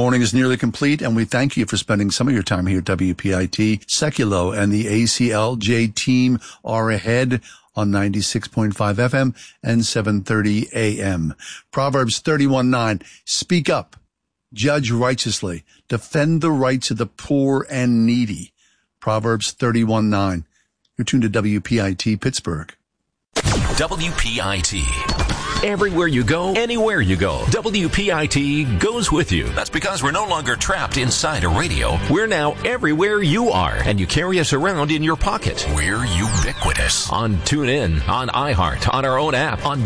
morning is nearly complete, and we thank you for spending some of your time here at WPIT. Sekulow and the ACLJ team are ahead on 96.5 FM and 7:30 AM. Proverbs 31:9. Speak up, judge righteously, defend the rights of the poor and needy. Proverbs 31:9. You're tuned to WPIT Pittsburgh. WPIT. Everywhere you go, anywhere you go, WPIT goes with you. That's because we're no longer trapped inside a radio. We're now everywhere you are, and you carry us around in your pocket. We're ubiquitous. On TuneIn, on iHeart, on our own app, on